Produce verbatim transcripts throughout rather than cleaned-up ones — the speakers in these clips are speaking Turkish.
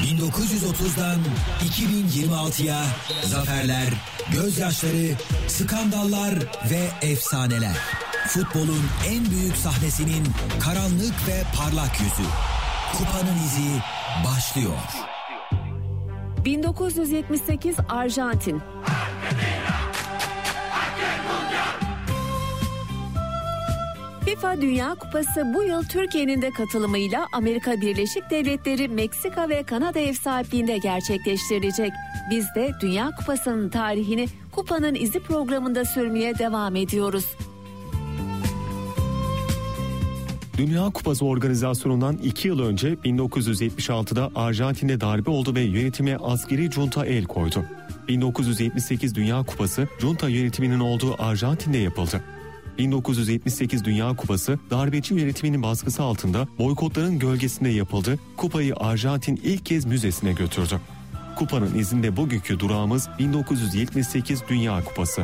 bin dokuz yüz otuzdan iki bin yirmi altıya zaferler, gözyaşları, skandallar ve efsaneler. Futbolun en büyük sahnesinin karanlık ve parlak yüzü. Kupanın izi başlıyor. bin dokuz yüz yetmiş sekiz Arjantin. FIFA Dünya Kupası bu yıl Türkiye'nin de katılımıyla Amerika Birleşik Devletleri, Meksika ve Kanada ev sahipliğinde gerçekleştirilecek. Biz de Dünya Kupası'nın tarihini Kupanın İzi programında sürmeye devam ediyoruz. Dünya Kupası organizasyonundan iki yıl önce bin dokuz yüz yetmiş altıda Arjantin'de darbe oldu ve yönetime askeri junta el koydu. bin dokuz yüz yetmiş sekiz Dünya Kupası junta yönetiminin olduğu Arjantin'de yapıldı. bin dokuz yüz yetmiş sekiz Dünya Kupası darbeci yönetiminin baskısı altında boykotların gölgesinde yapıldı. Kupayı Arjantin ilk kez müzesine götürdü. Kupanın izinde bugünkü durağımız bin dokuz yüz yetmiş sekiz Dünya Kupası.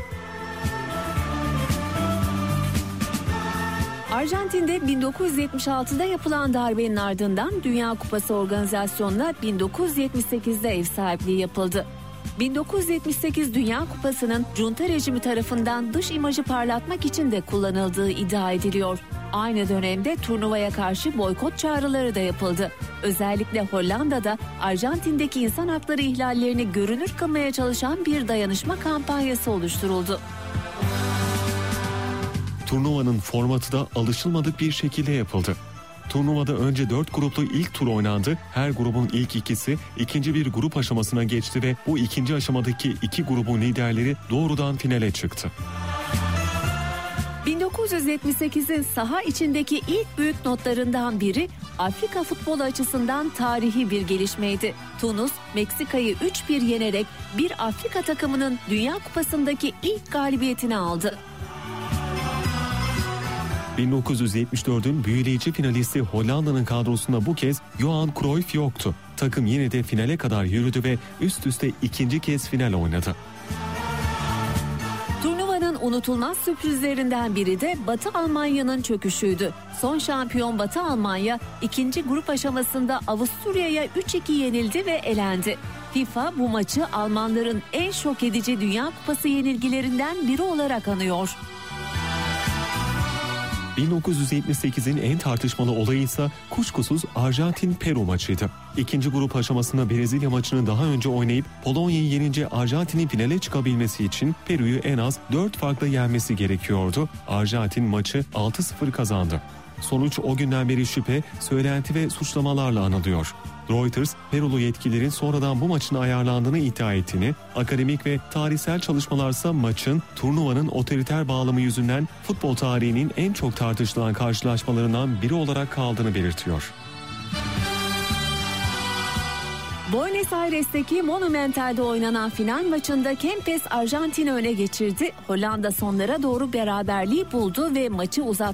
Arjantin'de bin dokuz yüz yetmiş altıda yapılan darbenin ardından Dünya Kupası organizasyonuna bin dokuz yüz yetmiş sekizde ev sahipliği yapıldı. bin dokuz yüz yetmiş sekiz Dünya Kupası'nın junta rejimi tarafından dış imajı parlatmak için de kullanıldığı iddia ediliyor. Aynı dönemde turnuvaya karşı boykot çağrıları da yapıldı. Özellikle Hollanda'da Arjantin'deki insan hakları ihlallerini görünür kılmaya çalışan bir dayanışma kampanyası oluşturuldu. Turnuvanın formatı da alışılmadık bir şekilde yapıldı. Turnuvada önce dört gruplu ilk tur oynandı. Her grubun ilk ikisi ikinci bir grup aşamasına geçti ve bu ikinci aşamadaki iki grubun liderleri doğrudan finale çıktı. bin dokuz yüz yetmiş sekizin saha içindeki ilk büyük notlarından biri Afrika futbolu açısından tarihi bir gelişmeydi. Tunus, Meksika'yı üç bir yenerek bir Afrika takımının Dünya Kupası'ndaki ilk galibiyetini aldı. bin dokuz yüz yetmiş dördün büyüleyici finalisti Hollanda'nın kadrosunda bu kez Johan Cruyff yoktu. Takım yine de finale kadar yürüdü ve üst üste ikinci kez final oynadı. Turnuvanın unutulmaz sürprizlerinden biri de Batı Almanya'nın çöküşüydü. Son şampiyon Batı Almanya ikinci grup aşamasında Avusturya'ya üç iki yenildi ve elendi. FIFA bu maçı Almanların en şok edici Dünya Kupası yenilgilerinden biri olarak anıyor. bin dokuz yüz yetmiş sekizin en tartışmalı olayı ise kuşkusuz Arjantin-Peru maçıydı. İkinci grup aşamasında Brezilya maçını daha önce oynayıp Polonya'yı yenince Arjantin'in finale çıkabilmesi için Peru'yu en az dört farkla yenmesi gerekiyordu. Arjantin maçı altı sıfır kazandı. Sonuç o günden beri şüphe, söylenti ve suçlamalarla anılıyor. Reuters, Perulu yetkililerin sonradan bu maçın ayarlandığını iddia ettiğini, akademik ve tarihsel çalışmalarsa maçın turnuvanın otoriter bağlamı yüzünden futbol tarihinin en çok tartışılan karşılaşmalarından biri olarak kaldığını belirtiyor. Buenos Aires'teki Monumental'de oynanan final maçında Kempes Arjantin'i öne geçirdi. Hollanda sonlara doğru beraberliği buldu ve maçı uzattı.